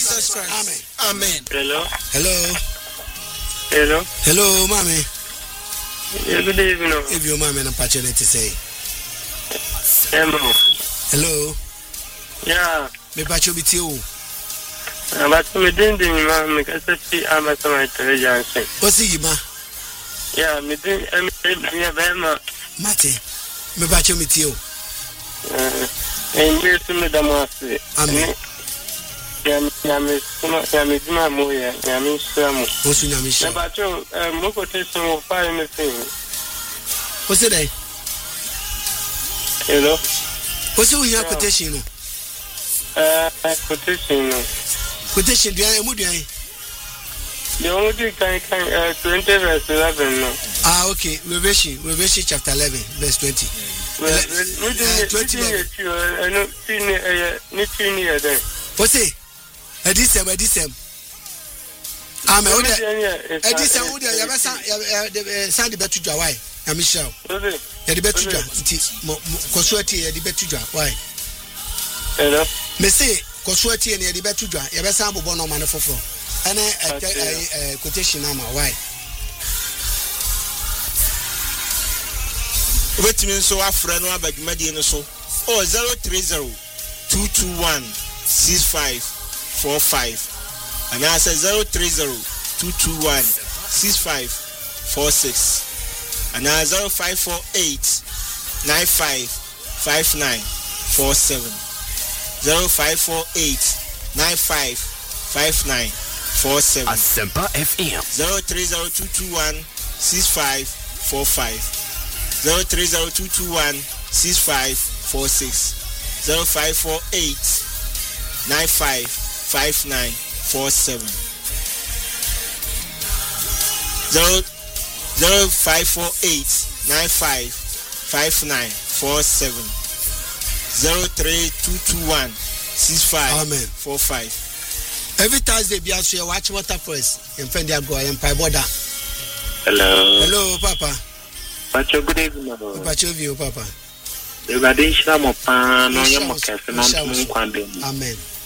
Jesus Christ. Amen. Amen. Hello. Hello. Hello. Hello, mommy. Yeah, good evening. If your mommy and Pacho to say. Hello. Hello. Yeah. Me Pacho with you. But me didn't me because I see I'm at my television. What's he, ma? Yeah, me didn't. Yeah, Mate. Me Pacho with you. And yes, me the master. Amen. Yamizima moya, yamishamu. What's your name? Nabacho, moko testing of fire anything. What's it? Hello. What's your quotation? Quotation. Quotation, do I would I? The only thing can 20 verse 11. Ah, okay. Revelation chapter 11, verse 20. 20 minutes. What's it? Edisem. Amen. Edisem, would you ever send the better to why? I'm Michelle. The better to Coswati, the better to why? Hello. Messay, Coswati and the better to you ever sample one on man for and a quotation number. Why? Wait me so a friend one by Median so. Oh, 030-221-6545. And I said 030-221-6546. And I 0548-955947. 0548-955947. Asempa FM 030-221-6545. 030-221-6546. 0548-955947. 0548-955947. 03221-6545. Every Thursday, be out watch water first. And find their go and pie border. Hello, Papa. Pacho, good evening. Pacho view, Papa. The Radisha Mopan, no, you're more careful. Amen.